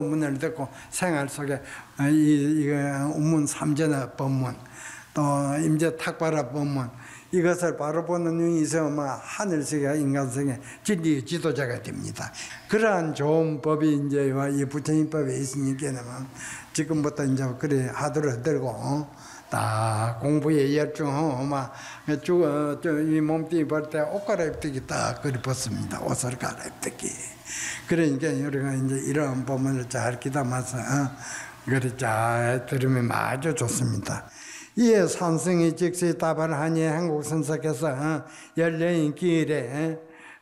법문을 듣고 생활 속에 이거 운문 삼전의 법문, 또 임재 탁발의 법문, 이것을 바로 보는 눈이 있으면 하늘세계 인간세계 진리의 지도자가 됩니다. 그러한 좋은 법이 이제 이 부처님법에 있으니까는 지금부터 이제 그래 하도를 들고 딱 공부에 열중하고 이 몸뚱이 볼 때 옷 갈아입기 딱 그리 벗습니다. 옷을 갈아입기. 그러니까 우리가 이제 이런 법문을 잘 귀담아서 그리 잘 들으면 아주 좋습니다. 이에 산승이 즉시 답을하니 한국 선사께서 열려인 길에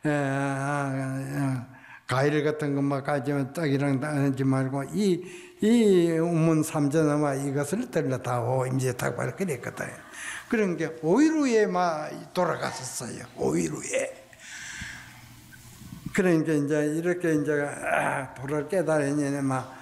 과일 같은 것만 가지면 떡이랑 하지 말고 이 운문 삼전어와 이것을 들렀다고 임재 탁발을 그랬거든. 그런 게 5일 후에 돌아갔었어요. 5일 후에. 그러니까 이제 이렇게 이제 불을 깨달으니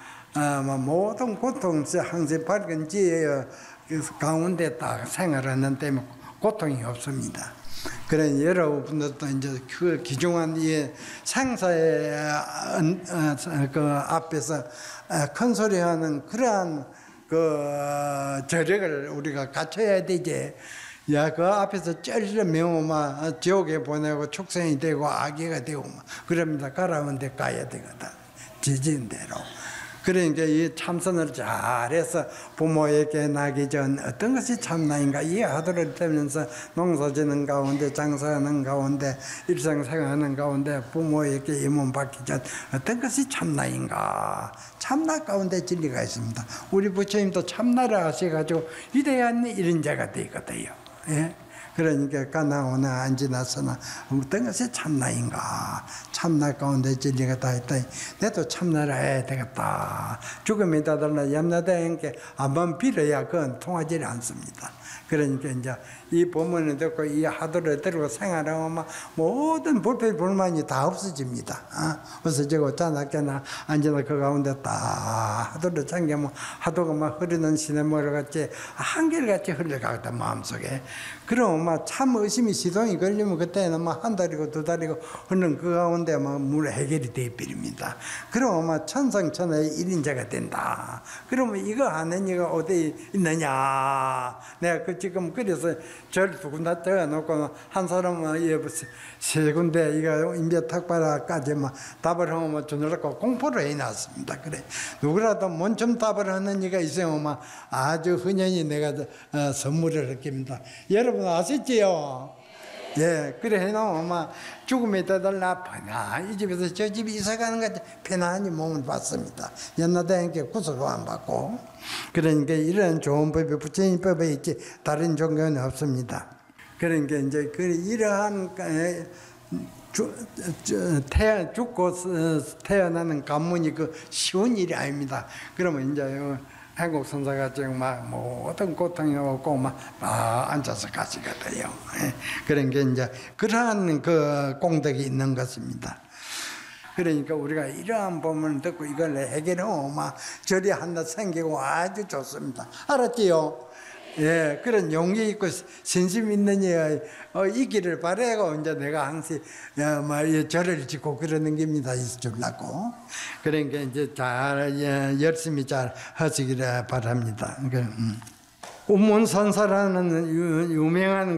모든 고통, 항상 밝은 지혜의 가운데 딱 생활하는 때문에 고통이 없습니다. 그런 여러분들도 이제 그 기중한 이 생사의 그 앞에서 큰 소리하는 그러한 그 저력을 우리가 갖춰야 되지. 야, 그 앞에서 쩔려면 지옥에 보내고 축생이 되고 악귀가 되고 그럽니다. 가라운 데 가야 되거든. 지진 대로. 그러니까 이 참선을 잘해서 부모에게 나기 전 어떤 것이 참나인가 이해하도록 되면서 농사짓는 가운데 장사하는 가운데 일상생활하는 가운데 부모에게 임원 받기 전 어떤 것이 참나인가 참나 가운데 진리가 있습니다. 우리 부처님도 참나를 하셔가지고 위대한 일인자가 되거든요. 예? 그러니까 가나오나 안지나서나 어떤 것이 참나인가 참나 가운데 진리가 다 있다. 내도 참나를 해야 되겠다. 죽음에 다달라 염라대행께 한번 빌어야 그건 통하지 않습니다. 그러니까 이제 이 법문을 듣고 이 하도를 들고 생활하면 모든 불편 불만이 다 없어집니다. 없어지고 자나깨나 앉아나 그 가운데 딱 하도를 참기면 하도가 흐르는 시냇물 같이 한결같이 흘러가거든 마음속에. 그럼 참 의심이 시동이 걸리면 그때는 한 달이고 두 달이고 흐르는 그 가운데 물 해결이 되어버립니다. 그럼 천상천하의 일인자가 된다. 그러면 이거 하는 이가 어디 있느냐. 내가 지금 그래서 절 두 군데 떠놓고 한 사람은 세 군데 이거 임재 탁발까지 답을 하면 저녁고 공포를 해놨습니다. 그래 누구라도 먼저 답을 하는 이가 있으면 아주 흔연히 내가 선물을 느낍니다. 여러분 아시지요? 예, 그래 해놓으면 죽음에 떠달라 편안히 이 집에서 저 집에 이사가는 것 편안히 몸을 받습니다. 연나대행께 구속을 안 받고. 그러니까 이런 좋은 법이 부처님 법에 있지 다른 종교는 없습니다. 그러니까 이제 이러한 죽고 태어나는 관문이 쉬운 일이 아닙니다. 그러면 이제 한국 선사가 지금 모든 고통이 없고 앉아서 가시거든요. 그러니까 이제 그러한 그 공덕이 있는 것입니다. 그러니까 우리가 이러한 법문을 듣고 이걸 해결하면 절이 하나 생기고 아주 좋습니다. 알았지요? 예, 그런 용기 있고 신심 있는 이기를 바라고 이제 내가 항상 절을 짓고 그러는 겁니다. 있으려고. 그러니까 이제 열심히 잘 하시기를 바랍니다. 운문선사라는 유명한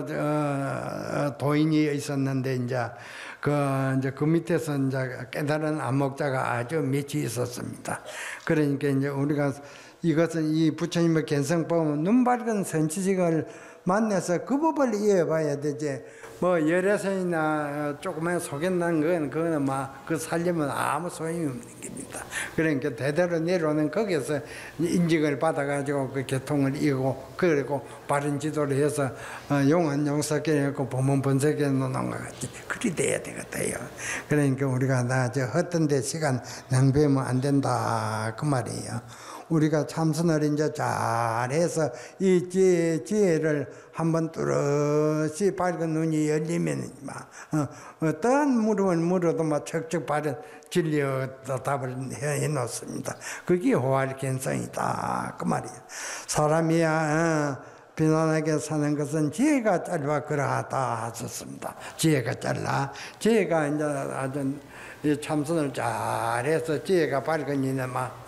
도인이 있었는데 이제 그 밑에서 이제 깨달은 안목자가 아주 몇이 있었습니다. 그러니까 이제 우리가 이것은 이 부처님의 견성법은 눈 밝은 선지식을 만나서 그 법을 이해해봐야 되지. 열애선이나 조그만 속였난 그거는 그 살려면 아무 소용이 없는 겁니다. 그러니까 대대로 내려오는 거기서 인증을 받아가지고 그 개통을 이고 그리고 바른 지도를 해서 용한 용사께 했고 법문 번석에 놓는 것 같이 그리 돼야 되겠다요. 그러니까 우리가 헛된 데 시간 낭비하면 안 된다 그 말이에요. 우리가 참선을 이제 잘해서 이 지혜를 한번 뚜렷이 밝은 눈이 열리면 어떠한 물음을 물어도 척척 바른 진리의 답을 해놓습니다. 그게 호활 견성이다 그 말이에요. 사람이야 비난하게 사는 것은 지혜가 짧아 그러하다 하셨습니다. 지혜가 짧아. 지혜가 이제 아주 이 참선을 잘해서 지혜가 밝은 이는 막